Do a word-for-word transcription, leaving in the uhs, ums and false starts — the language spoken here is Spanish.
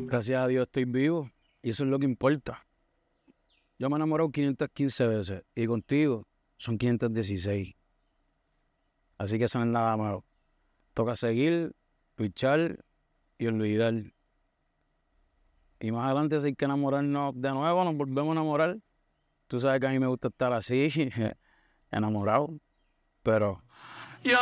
Gracias a Dios estoy vivo y eso es lo que importa. Yo me he enamorado quinientas quince veces y contigo son quinientas dieciséis. Así que eso no es nada malo. Toca seguir, luchar y olvidar. Y más adelante si hay que enamorarnos de nuevo, nos volvemos a enamorar. Tú sabes que a mí me gusta estar así, enamorado. Pero